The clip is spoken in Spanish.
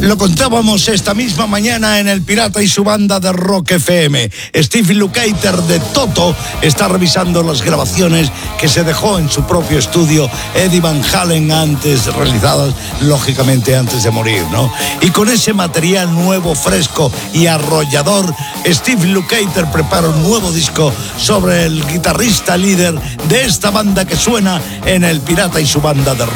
Lo contábamos esta misma mañana en El Pirata y su banda de Rock FM. Steve Lukather de Toto está revisando las grabaciones que se dejó en su propio estudio Eddie Van Halen realizadas lógicamente antes de morir, ¿no? Y con ese material nuevo, fresco y arrollador, Steve Lukather prepara un nuevo disco sobre el guitarrista líder de esta banda que suena en El Pirata y su banda de Rock.